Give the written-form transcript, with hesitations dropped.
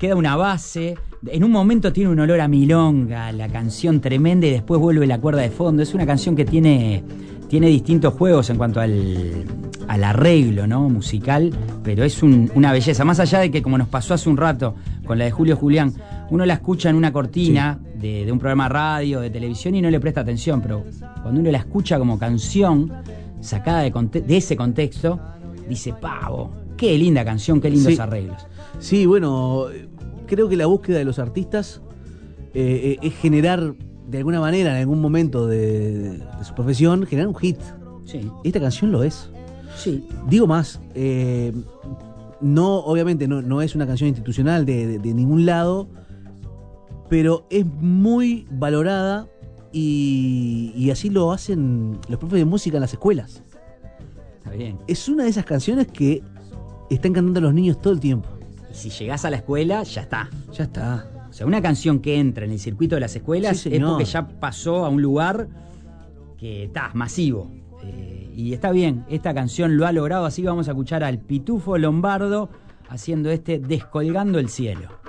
queda una base. En un momento tiene un olor a milonga, la canción tremenda, y después vuelve la cuerda de fondo. Es una canción que tiene distintos juegos en cuanto al arreglo, ¿no? Musical, pero es una belleza. Más allá de que, como nos pasó hace un rato con la de Julio Julián, uno la escucha en una cortina de un programa de radio, de televisión, y no le presta atención, pero cuando uno la escucha como canción, sacada de ese contexto, dice, pavo, qué linda canción, qué lindos arreglos. Sí, bueno, creo que la búsqueda de los artistas es generar, de alguna manera, en algún momento de su profesión, generar un hit. Sí. Esta canción lo es. Sí. Digo más, no, obviamente no es una canción institucional de ningún lado, pero es muy valorada y así lo hacen los profes de música en las escuelas. Está bien. Es una de esas canciones que están cantando los niños todo el tiempo. Y si llegás a la escuela, ya está. Ya está. O sea, una canción que entra en el circuito de las escuelas es porque ya pasó a un lugar que está masivo. Y está bien, esta canción lo ha logrado, así que vamos a escuchar al Pitufo Lombardo haciendo Descolgando el cielo.